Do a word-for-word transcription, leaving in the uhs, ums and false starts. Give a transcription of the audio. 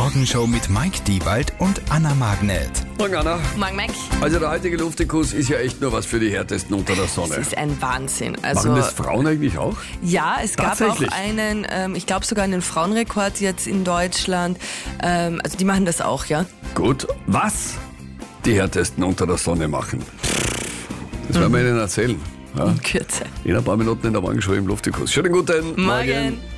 Morgenshow mit Mike Diewald und Anna Magnet. Morgen, Anna. Morgen, Mike. Also der heutige Luftikus ist ja echt nur was für die Härtesten unter der Sonne. Das ist ein Wahnsinn. Also, Machen das Frauen eigentlich auch? ja, es gab auch Tatsächlich? einen, ähm, ich glaube sogar einen Frauenrekord jetzt in Deutschland. Ähm, also die machen das auch, ja. Gut. Was die Härtesten unter der Sonne machen, das werden wir Ihnen erzählen. Ja? In Kürze. In ein paar Minuten in der Morgenshow im Luftikus. Schönen guten Morgen. Morgen.